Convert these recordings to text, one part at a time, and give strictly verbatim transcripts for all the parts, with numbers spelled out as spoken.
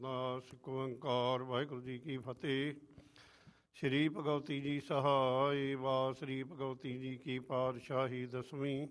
ਦਾਸ ਏਕ ਓੰਕਾਰ ਵਾਹਿਗੁਰੂ ਜੀ ਕੀ ਫਤਿਹ। ਸ਼੍ਰੀ ਭਗਵਤੀ ਜੀ ਸਹਾਇ ਵਾ ਸ਼੍ਰੀ ਭਗਵਤੀ ਜੀ ਕੀ ਪਾਤਸ਼ਾਹੀ ਦਸਵੀਂ।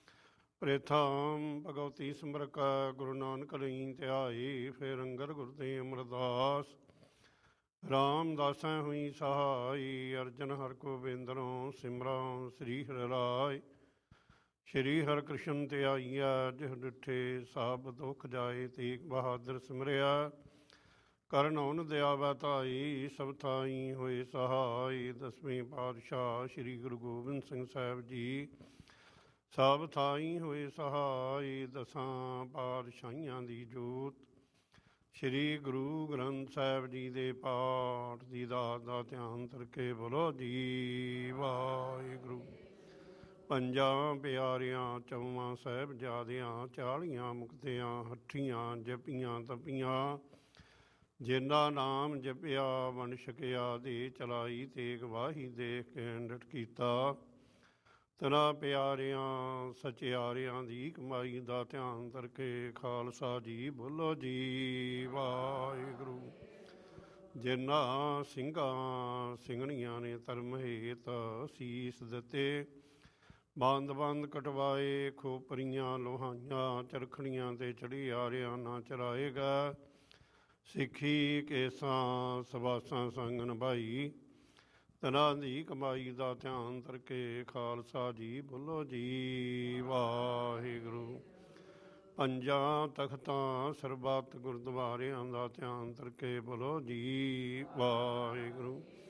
ਪ੍ਰਥਮ ਭਗਵਤੀ ਸਿਮਰਕ ਗੁਰੂ ਨਾਨਕ ਲਈ ਧਿਆਏ, ਫਿਰ ਅੰਗਦ ਗੁਰਦੇ ਅਮਰਦਾਸ। ਰਾਮਦਾਸੈ ਹੋਈ ਸਹਾਈ, ਅਰਜਨ ਹਰਿ ਗੋਬਿੰਦਨੋ ਸਿਮਰਾਂ ਸ੍ਰੀ ਹਰਿ ਰਾਏ। ਸ਼੍ਰੀ ਹਰਿ ਕ੍ਰਿਸ਼ਨ ਧਿਆਈਆ, ਜਿਹ ਡਿਠੇ ਸਭ ਦੁੱਖ ਜਾਏ। ਤੇਗ ਬਹਾਦਰ ਸਿਮਰਿਆ, ਕਰਨ ਔਨ ਦਿਆਵੈ ਧਾਈ। ਸਭ ਥਾਈ ਹੋਏ ਸਹਾਈ, ਦਸਵੇਂ ਪਾਤਸ਼ਾਹ ਸ਼੍ਰੀ ਗੁਰੂ ਗੋਬਿੰਦ ਸਿੰਘ ਸਾਹਿਬ ਜੀ। ਸਭ ਥਾਈ ਹੋਏ ਸਹਾਈ, ਦਸਾਂ ਪਾਤਸ਼ਾਹੀਆਂ ਦੀ ਜੋਤ। ਸ਼੍ਰੀ ਗੁਰੂ ਗ੍ਰੰਥ ਸਾਹਿਬ ਜੀ ਦੇ ਪਾਠ ਦੀ ਦਾਤ ਦਾ ਧਿਆਨ ਕਰਕੇ ਬੋਲੋ ਜੀ ਵਾਹਿਗੁਰੂ। ਪੰਜਾਂ ਪਿਆਰਿਆਂ ਚੌਵਾਂ ਸਾਹਿਬਜ਼ਾਦਿਆਂ, ਚਾਲੀਆਂ ਮੁਕਤਿਆਂ ਹੱਠੀਆਂ ਜਪੀਆਂ ਤਪੀਆਂ। ਜਿਨ੍ਹਾਂ ਨਾਮ ਜਪਿਆ ਵੰਡ ਛਕਿਆ, ਦੇ ਚਲਾਈ ਤੇਗ ਵਾਹੀ ਦੇਖ ਕੇ ਅੰਡਟ ਕੀਤਾ। ਤਨਾਂ ਪਿਆਰਿਆਂ ਸਚਿਆਰਿਆਂ ਦੀ ਕਮਾਈ ਦਾ ਧਿਆਨ ਕਰਕੇ ਖਾਲਸਾ ਜੀ ਬੋਲੋ ਜੀ ਵਾਹਿਗੁਰੂ। ਜਿਨ੍ਹਾਂ ਸਿੰਘਾਂ ਸਿੰਘਣੀਆਂ ਨੇ ਧਰਮ ਹੇਤ ਸੀਸ ਦਿੱਤੇ, ਬੰਦ ਬੰਦ ਕਟਵਾਏ, ਖੋਪਰੀਆਂ ਲੋਹਾਈਆਂ ਚਰਖੜੀਆਂ ਤੇ ਚੜਿਆਰਿਆਂ ਨਾ ਚਰਾਏਗਾ। ਸਿੱਖੀ ਕੇਸਾਂ ਸਵਾਸਾਂ ਸੰਗ ਨਿਭਾਈ, ਤਨਾਂ ਦੀ ਕਮਾਈ ਦਾ ਧਿਆਨ ਕਰਕੇ ਖਾਲਸਾ ਜੀ ਬੋਲੋ ਜੀ ਵਾਹਿਗੁਰੂ। ਪੰਜਾਂ ਤਖਤਾਂ ਸਰਬੱਤ ਗੁਰਦੁਆਰਿਆਂ ਦਾ ਧਿਆਨ ਕਰਕੇ ਬੋਲੋ ਜੀ ਵਾਹਿਗੁਰੂ।